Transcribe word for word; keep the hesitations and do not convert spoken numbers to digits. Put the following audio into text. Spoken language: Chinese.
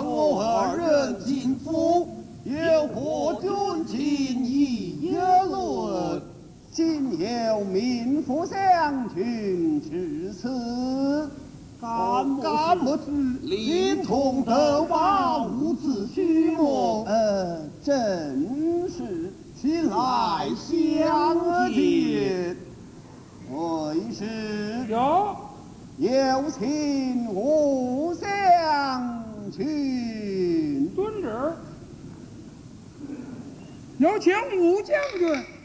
我二人进府，有何君情议论？今有民妇相群至此， 敢敢不知临潼得报，无子虚谋？呃，正是，请来相见。为师有有请吾相群。 遵旨，有请武将军。